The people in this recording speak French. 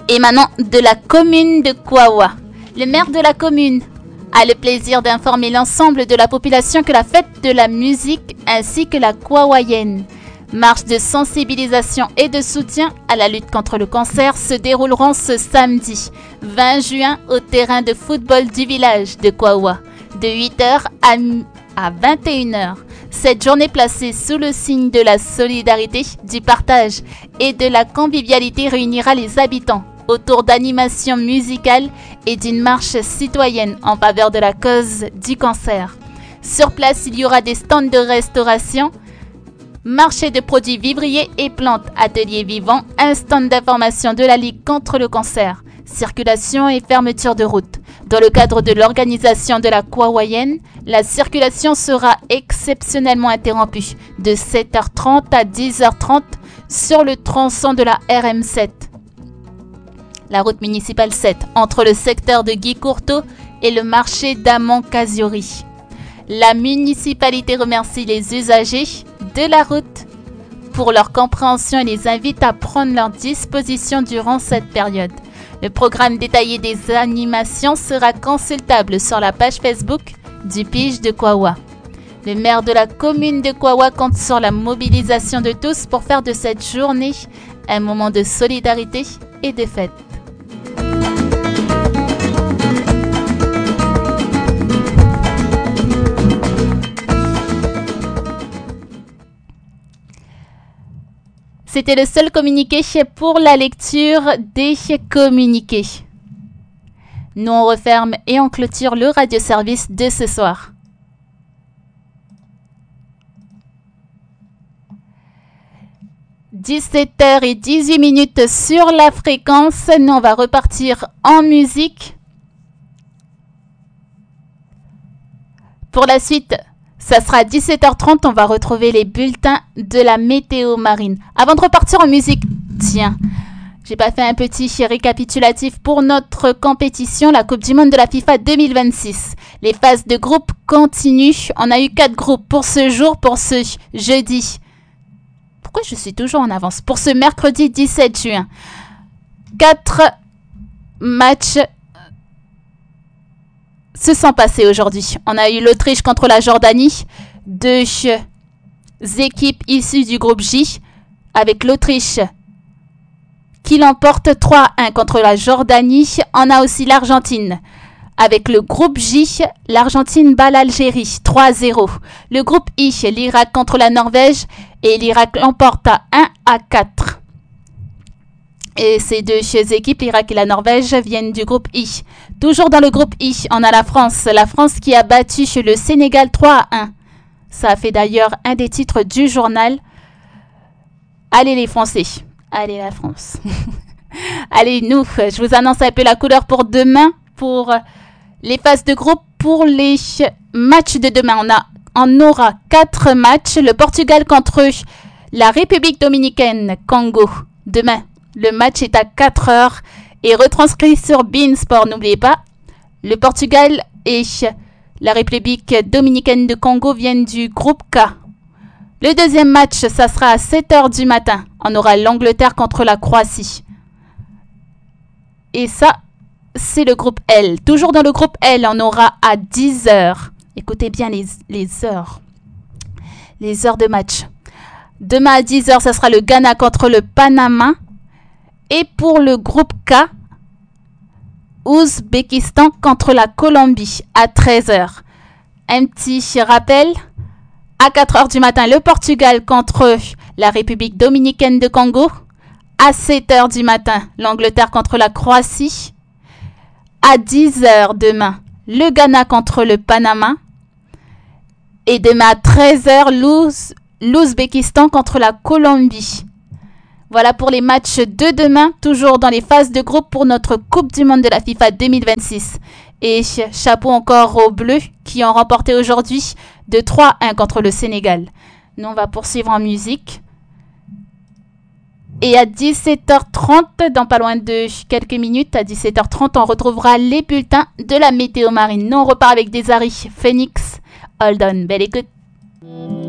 émanant de la commune de Kouawa. Le maire de la commune a le plaisir d'informer l'ensemble de la population que la fête de la musique ainsi que la Kouawayen, marche de sensibilisation et de soutien à la lutte contre le cancer, se dérouleront ce samedi 20 juin au terrain de football du village de Kouawa de 8h à 21h. Cette journée placée sous le signe de la solidarité, du partage et de la convivialité réunira les habitants autour d'animations musicales et d'une marche citoyenne en faveur de la cause du cancer. Sur place, il y aura des stands de restauration, marché de produits vivriers et plantes, ateliers vivants, un stand d'information de la Ligue contre le cancer, circulation et fermeture de route. Dans le cadre de l'organisation de la Kouawayen, la circulation sera exceptionnellement interrompue de 7h30 à 10h30 sur le tronçon de la RM7. La route municipale 7, entre le secteur de Guy Courteau et le marché d'Amon-Casiori. La municipalité remercie les usagers de la route pour leur compréhension et les invite à prendre leurs dispositions durant cette période. Le programme détaillé des animations sera consultable sur la page Facebook du Pige de Kouawa. Le maire de la commune de Kouawa compte sur la mobilisation de tous pour faire de cette journée un moment de solidarité et de fête. C'était le seul communiqué pour la lecture des communiqués. Nous, on referme et on clôture le radioservice de ce soir. « 17h18 sur la fréquence. Nous, on va repartir en musique. Pour la suite, ça sera 17h30. On va retrouver les bulletins de la météo marine. Avant de repartir en musique, tiens, j'ai pas fait un petit récapitulatif pour notre compétition, la Coupe du Monde de la FIFA 2026. Les phases de groupe continuent. On a eu 4 groupes pour ce jour, pour ce jeudi. Pourquoi je suis toujours en avance? Pour ce mercredi 17 juin. 4 matchs se sont passés aujourd'hui. On a eu l'Autriche contre la Jordanie. 2 équipes issues du groupe J, avec l'Autriche qui l'emporte 3-1 contre la Jordanie. On a aussi l'Argentine. Avec le groupe J, l'Argentine bat l'Algérie 3-0. Le groupe I, l'Irak contre la Norvège, et l'Irak l'emporte à 1-4. Et ces deux équipes, l'Irak et la Norvège, viennent du groupe I. Toujours dans le groupe I, on a la France qui a battu le Sénégal 3-1. Ça a fait d'ailleurs un des titres du journal. Allez les Français, allez la France. Allez nous, je vous annonce un peu la couleur pour demain, pour les phases de groupe. Pour les matchs de demain, on aura 4 matchs. Le Portugal contre la République dominicaine, Congo. Demain, le match est à 4h et retranscrit sur Beansport. N'oubliez pas, le Portugal et la République dominicaine de Congo viennent du groupe K. Le deuxième match, ça sera à 7h du matin. On aura l'Angleterre contre la Croatie. Et ça, c'est le groupe L. Toujours dans le groupe L, on aura à 10h. Écoutez bien les heures. Les heures de match. Demain à 10h, ça sera le Ghana contre le Panama. Et pour le groupe K, Ouzbékistan contre la Colombie à 13h. Un petit rappel, à 4h du matin, le Portugal contre la République dominicaine de Congo. À 7h du matin, l'Angleterre contre la Croatie. À 10h demain, le Ghana contre le Panama. Et demain à 13h, l'Ouzbékistan contre la Colombie. Voilà pour les matchs de demain, toujours dans les phases de groupe pour notre Coupe du Monde de la FIFA 2026. Et chapeau encore aux Bleus qui ont remporté aujourd'hui de 3-1 contre le Sénégal. Nous, on va poursuivre en musique. Et à 17h30, dans pas loin de quelques minutes, à 17h30, on retrouvera les bulletins de la météo marine. Nous, on repart avec des Ari Phoenix. Hold on, belle écoute.